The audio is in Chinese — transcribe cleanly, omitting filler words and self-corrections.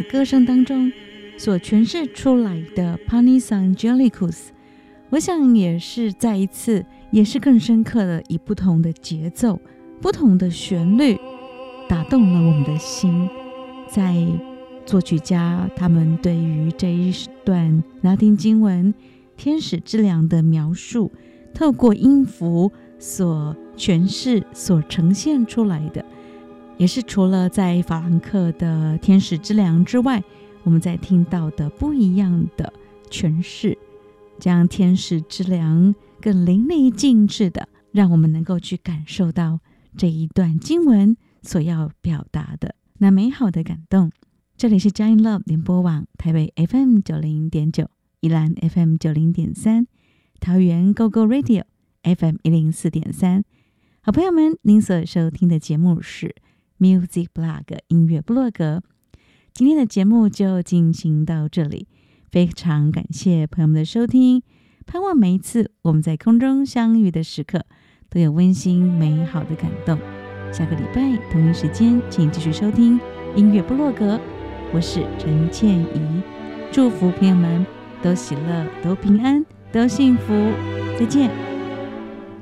歌声当中所诠释出来的 Panis Angelicus， 我想也是再一次，也是更深刻的以不同的节奏、不同的旋律打动了我们的心。在作曲家他们对于这一段拉丁经文天使之粮的描述，透过音符所诠释、所呈现出来的，也是除了在法兰克的天使之粮之外，我们在听到的不一样的诠释，将天使之粮更淋漓尽致的让我们能够去感受到这一段经文所要表达的那美好的感动。这里是佳音 Love 联播网，台北 FM90.9， 宜兰 FM90.3， 桃园 GoGo Radio FM104.3。 好朋友们，您所收听的节目是 Music Blog 音乐部落格。今天的节目就进行到这里，非常感谢朋友们的收听，盼望每一次我们在空中相遇的时刻都有温馨美好的感动。下个礼拜同一时间请继续收听音乐部落格，我是陈倩怡，祝福朋友们都喜乐，都平安，都幸福，再见。